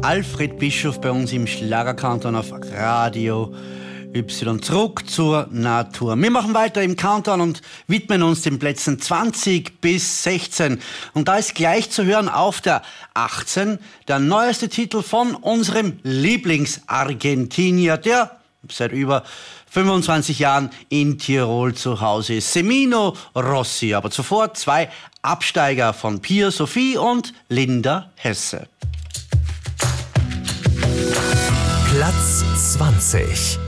Alfred Bischof bei uns im Schlagerkanton auf Radio Y. Zurück zur Natur. Wir machen weiter im Countdown und widmen uns den Plätzen 20 bis 16. Und da ist gleich zu hören auf der 18 der neueste Titel von unserem Lieblingsargentinier, der seit über 25 Jahren in Tirol zu Hause ist. Semino Rossi. Aber zuvor 2 Absteiger von Pia Sophie und Linda Hesse. Platz 20.